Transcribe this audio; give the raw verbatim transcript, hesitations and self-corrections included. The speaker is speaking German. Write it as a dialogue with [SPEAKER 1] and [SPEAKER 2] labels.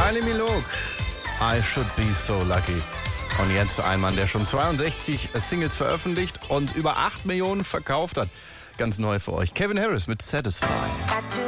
[SPEAKER 1] Kylie Minogue, I Should Be So Lucky. Und jetzt ein Mann, der schon zweiundsechzig Singles veröffentlicht und über acht Millionen verkauft hat. Ganz neu für euch. Calvin Harris mit Satisfy.